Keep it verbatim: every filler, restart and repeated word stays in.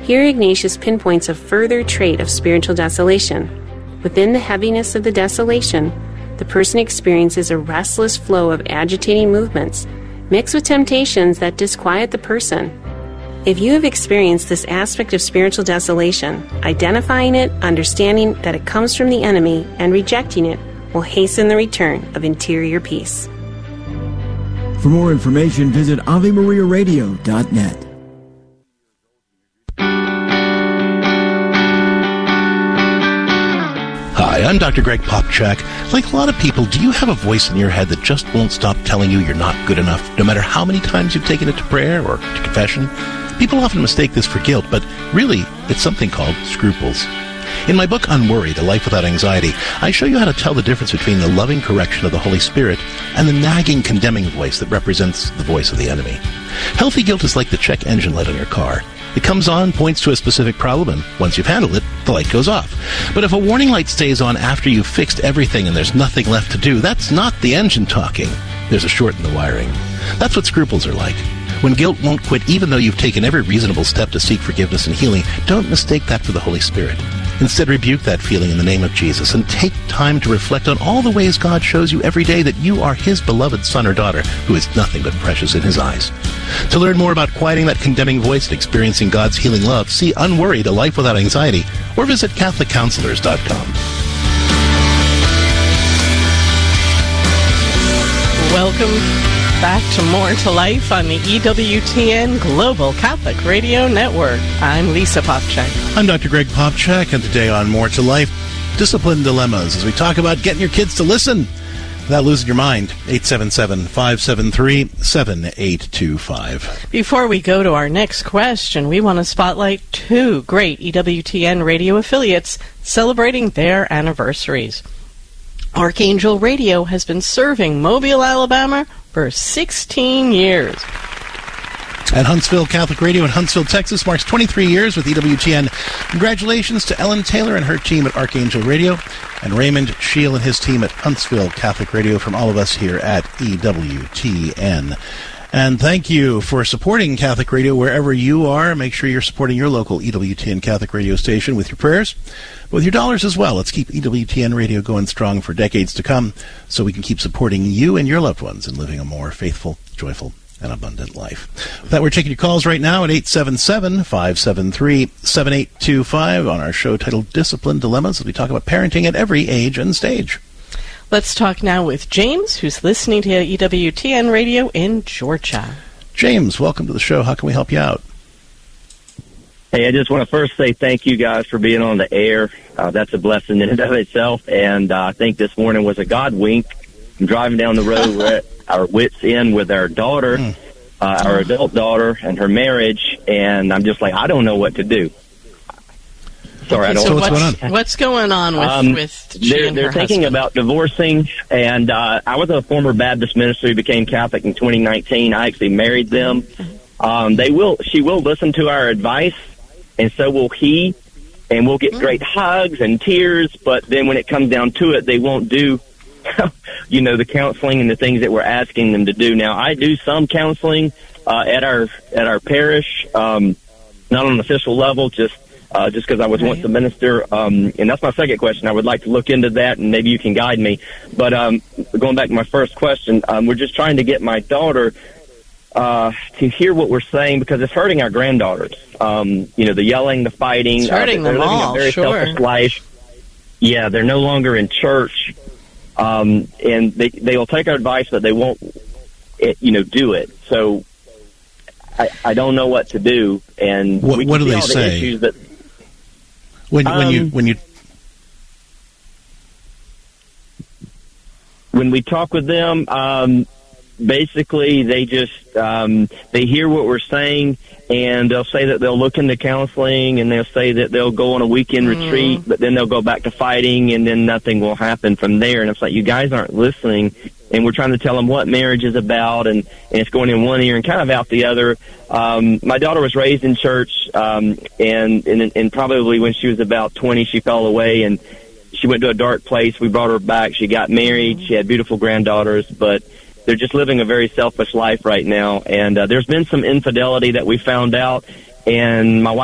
Here Ignatius pinpoints a further trait of spiritual desolation. Within the heaviness of the desolation, the person experiences a restless flow of agitating movements, mixed with temptations that disquiet the person. If you have experienced this aspect of spiritual desolation, identifying it, understanding that it comes from the enemy, and rejecting it will hasten the return of interior peace. For more information, visit Ave Maria Radio dot net. Hi, I'm Doctor Greg Popchak. Like a lot of people, do you have a voice in your head that just won't stop telling you you're not good enough, no matter how many times you've taken it to prayer or to confession? People often mistake this for guilt, but really, it's something called scruples. In my book, Unworried, A Life Without Anxiety, I show you how to tell the difference between the loving correction of the Holy Spirit and the nagging, condemning voice that represents the voice of the enemy. Healthy guilt is like the check engine light on your car. It comes on, points to a specific problem, and once you've handled it, the light goes off. But if a warning light stays on after you've fixed everything and there's nothing left to do, that's not the engine talking. There's a short in the wiring. That's what scruples are like. When guilt won't quit even though you've taken every reasonable step to seek forgiveness and healing, don't mistake that for the Holy Spirit. Instead, rebuke that feeling in the name of Jesus and take time to reflect on all the ways God shows you every day that you are His beloved son or daughter who is nothing but precious in His eyes. To learn more about quieting that condemning voice and experiencing God's healing love, see Unworried, A Life Without Anxiety, or visit Catholic Counselors dot com. Welcome back to More to Life on the E W T N Global Catholic Radio Network. I'm Lisa Popchak. I'm Doctor Greg Popchak, and today on More to Life, Discipline Dilemmas, as we talk about getting your kids to listen without losing your mind. eight seven seven, five seven three, seven eight two five. Before we go to our next question, we want to spotlight two great E W T N radio affiliates celebrating their anniversaries. Archangel Radio has been serving Mobile, Alabama for sixteen years. And Huntsville Catholic Radio in Huntsville, Texas marks twenty-three years with E W T N. Congratulations to Ellen Taylor and her team at Archangel Radio, and Raymond Scheel and his team at Huntsville Catholic Radio from all of us here at E W T N. And thank you for supporting Catholic Radio wherever you are. Make sure you're supporting your local E W T N Catholic Radio station with your prayers, but with your dollars as well. Let's keep E W T N Radio going strong for decades to come so we can keep supporting you and your loved ones and living a more faithful, joyful, and abundant life. With that, we're taking your calls right now at eight seven seven, five seven three, seven eight two five on our show titled Discipline Dilemmas, as we talk about parenting at every age and stage. Let's talk now with James, who's listening to E W T N Radio in Georgia. James, welcome to the show. How can we help you out? Hey, I just want to first say thank you guys for being on the air. Uh, that's a blessing in and of itself, and uh, I think this morning was a God wink. I'm driving down the road, we're at our wits' end with our daughter, mm. uh, our adult daughter, and her marriage, and I'm just like, I don't know what to do. Sorry, okay, I don't so know what's, what's going on. What's going on with, um, with They're, they're thinking husband? about divorcing, and uh, I was a former Baptist minister who became Catholic in twenty nineteen. I actually married them. Um, they will. She will listen to our advice, and so will he, and we'll get mm. great hugs and tears, but then when it comes down to it, they won't do, you know, the counseling and the things that we're asking them to do. Now, I do some counseling uh, at our at our parish, um, not on an official level, just Uh, just because I was right. once a minister, um, and that's my second question. I would like to look into that, and maybe you can guide me. But um, going back to my first question, um, we're just trying to get my daughter uh, to hear what we're saying, because it's hurting our granddaughters. Um, you know, the yelling, the fighting. It's hurting uh, they're them living all, a very sure. selfish life. Yeah, they're no longer in church, um, and they they will take our advice, but they won't, it, you know, do it. So I, I don't know what to do. And what, we can what do see they all the say? issues that, When, when um, you when you when we talk with them, um, basically they just um, they hear what we're saying, and they'll say that they'll look into counseling, and they'll say that they'll go on a weekend mm. retreat, but then they'll go back to fighting, and then nothing will happen from there. And it's like, you guys aren't listening, and we're trying to tell them what marriage is about, and, and it's going in one ear and kind of out the other. Um, my daughter was raised in church, um, and, and and probably when she was about twenty, she fell away, and she went to a dark place. We brought her back. She got married. She had beautiful granddaughters, but they're just living a very selfish life right now. And uh, there's been some infidelity that we found out, and my wife